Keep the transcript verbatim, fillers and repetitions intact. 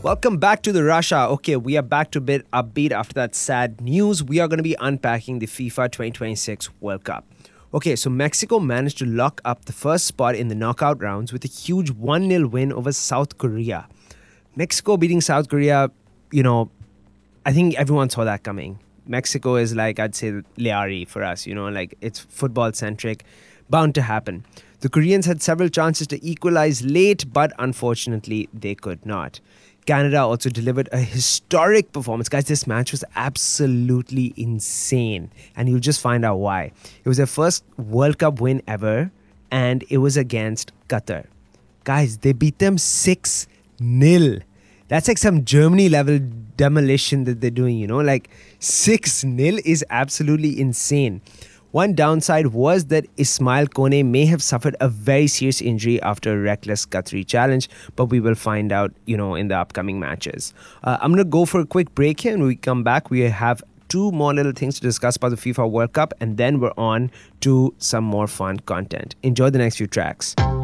Welcome back to the Russia. Okay, we are back to a bit upbeat after that sad news. We are going to be unpacking the FIFA twenty twenty-six World Cup. Okay, so Mexico managed to lock up the first spot in the knockout rounds with a huge one nil win over South Korea. Mexico beating South Korea, you know, I think everyone saw that coming. Mexico is like, I'd say, Leari for us, you know, like it's football centric, bound to happen. The Koreans had several chances to equalize late, but unfortunately, they could not. Canada also delivered a historic performance. Guys, this match was absolutely insane, and you'll just find out why. It was their first World Cup win ever, and it was against Qatar. Guys, they beat them six nil. That's like some Germany level demolition that they're doing, you know, like six nil is absolutely insane. One downside was that Ismail Kone may have suffered a very serious injury after a reckless Qatari challenge, but we will find out, you know, in the upcoming matches. Uh, I'm going to go for a quick break here, and when we come back, we have two more little things to discuss about the FIFA World Cup, and then we're on to some more fun content. Enjoy the next few tracks.